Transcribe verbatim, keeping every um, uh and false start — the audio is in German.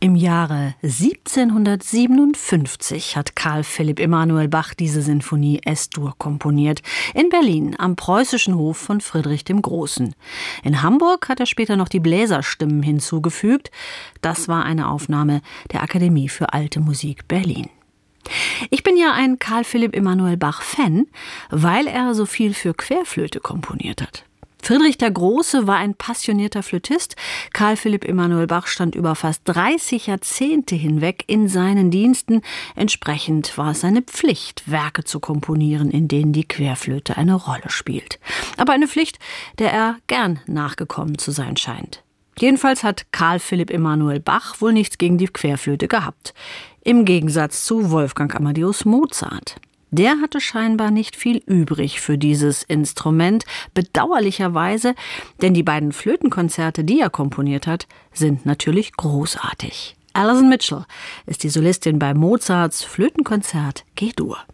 Im Jahre siebzehnhundertsiebenundfünfzig hat Carl Philipp Emanuel Bach diese Sinfonie Es-Dur komponiert. In Berlin am preußischen Hof von Friedrich dem Großen. In Hamburg hat er später noch die Bläserstimmen hinzugefügt. Das war eine Aufnahme der Akademie für Alte Musik Berlin. Ich bin ja ein Carl Philipp Emanuel Bach-Fan, weil er so viel für Querflöte komponiert hat. Friedrich der Große war ein passionierter Flötist. Carl Philipp Emanuel Bach stand über fast dreißig Jahrzehnte hinweg in seinen Diensten. Entsprechend war es seine Pflicht, Werke zu komponieren, in denen die Querflöte eine Rolle spielt. Aber eine Pflicht, der er gern nachgekommen zu sein scheint. Jedenfalls hat Carl Philipp Emanuel Bach wohl nichts gegen die Querflöte gehabt. Im Gegensatz zu Wolfgang Amadeus Mozart. Der hatte scheinbar nicht viel übrig für dieses Instrument, bedauerlicherweise, denn die beiden Flötenkonzerte, die er komponiert hat, sind natürlich großartig. Alison Mitchell ist die Solistin bei Mozarts Flötenkonzert G-Dur.